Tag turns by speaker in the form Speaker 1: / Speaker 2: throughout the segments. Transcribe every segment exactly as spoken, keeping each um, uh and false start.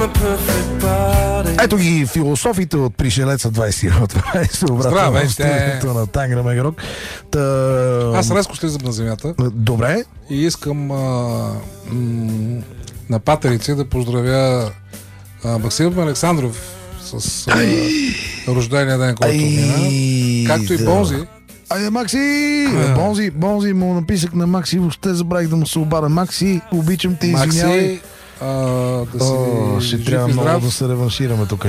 Speaker 1: Ето ги философите от Пришелеца двайсет. Това е
Speaker 2: Здраве, ще...
Speaker 1: на Тангра Мегарок. Та...
Speaker 2: Аз резко слизам на земята.
Speaker 1: Добре.
Speaker 2: И искам а, м- на патерици да поздравя а, Максим Александров с а, рождения ден, който мина. Както и
Speaker 1: да.
Speaker 2: Бонзи.
Speaker 1: Айде, Макси! Бонзи, Бонзи му написах на Макси, въобще забравих да му се обада. Макси, обичам те, извинявай.
Speaker 2: Макси, а, да си
Speaker 1: О, ще трябва много
Speaker 2: здрав.
Speaker 1: да се реваншираме тук.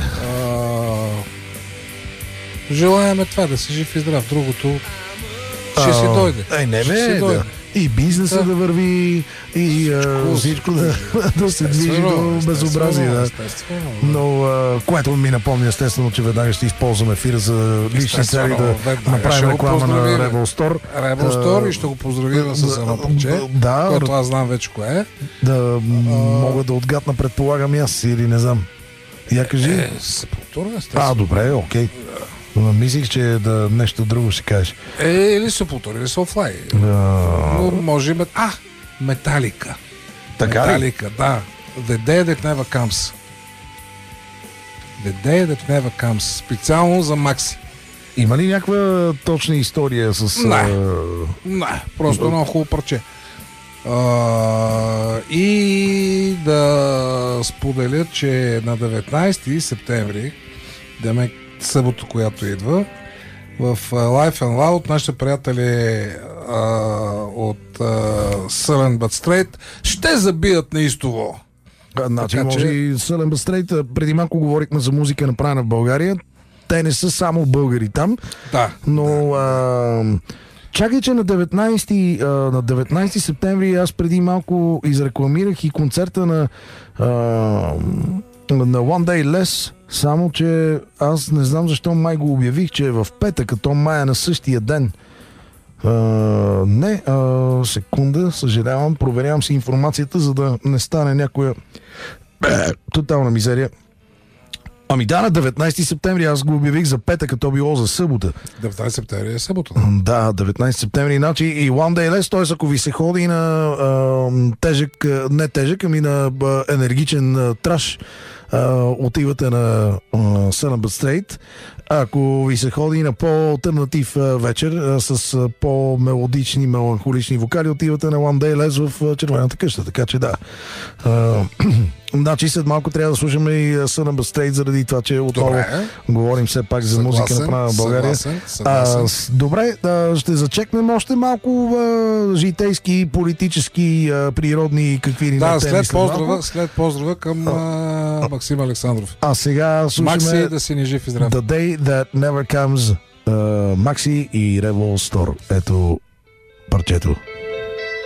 Speaker 2: Желаеме това, да си жив и здрав. Другото ще
Speaker 1: а,
Speaker 2: си дойде.
Speaker 1: Ей, не
Speaker 2: ще
Speaker 1: бе, да. И бизнеса да, да върви, и а, всичко да, да се движи до безобразие. Да. Но а, което ми напомня естествено, че веднага ще използваме ефира за лични цели да направим реклама на Rebel Store.
Speaker 2: Rebel Store и ще го поздравим с едно парче,
Speaker 1: да,
Speaker 2: което аз знам вече кое е.
Speaker 1: Да, а, мога да отгадна, предполагам аз или не знам. Я кажи.
Speaker 2: Е, Сепултура, естествено.
Speaker 1: А, добре, окей. Мислих, че да нещо друго ще кажеш.
Speaker 2: Е, или Сепултура, или Soulfly. Uh... Но може и... А, Металика.
Speaker 1: Така
Speaker 2: Металика, да. The Day That Never Comes. The Day That Never Comes. Специално за Макси.
Speaker 1: Има ли някаква точна история с...
Speaker 2: Не,
Speaker 1: а...
Speaker 2: не, просто едно хубаво парче. Uh, и да споделя, че на деветнайсети септември, деме събота, която идва, в Life and Loud нашите приятели uh, от uh, Sullen But Straight ще забият неистово.
Speaker 1: А, значи,
Speaker 2: така,
Speaker 1: може
Speaker 2: че...
Speaker 1: и Sullen But Straight, преди малко говорихме за музика направена в България. Те не са само българи там,
Speaker 2: да,
Speaker 1: но...
Speaker 2: Да.
Speaker 1: А... Чакай, че на деветнайсети, а, на деветнайсети септември аз преди малко изрекламирах и концерта на, а, на One Day Less, само че аз не знам защо май го обявих, че е в петък, като май е на същия ден. А, не, а, секунда, съжалявам, проверявам си информацията, за да не стане някоя тотална мизерия. Ами да, на деветнайсети септември аз го обявих за петък, като било за събота.
Speaker 2: деветнайсети септември е събота.
Speaker 1: Да, деветнайсети септември, иначе и One Day Less, т.е. ако ви се ходи на а, тежък, не тежък, ами на а, енергичен а, траш, а, отивате на а, Sullen But Straight. Ако ви се ходи на по-алтернатив а, вечер а, с а, по-мелодични, меланхолични вокали, отивате на One Day Less в а, Червената къща, така че да. А, значи след малко трябва да слушаме и Sullen But Straight, заради това, че отново добре, говорим все пак за съгласен, музика направена в България.
Speaker 2: Съгласен, съгласен.
Speaker 1: А, добре, а, ще зачекнем още малко а, житейски, политически, а, природни какви ли
Speaker 2: да,
Speaker 1: не теми.
Speaker 2: след поздрава, след поздрава към а, Максим Александров.
Speaker 1: А сега слушаме
Speaker 2: Макси, да си ни жив и здрав.
Speaker 1: The Day That Never Comes, uh, Макси и Rebel Store. Ето парчето.